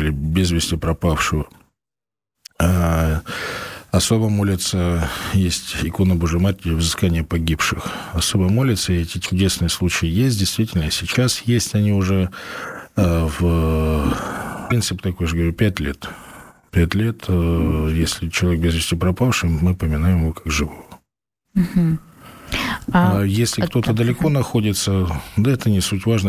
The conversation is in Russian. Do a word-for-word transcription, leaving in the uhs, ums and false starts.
или без вести пропавшего. Особо молятся, есть икона Божьей Матери, взыскание погибших. Особо молятся, и эти чудесные случаи есть, действительно, и сейчас есть они уже в принципе такой же, говорю, пять лет. Пять лет, если человек без вести пропавший, мы поминаем его как живого. Угу. А если кто-то далеко находится, да, это не суть важно.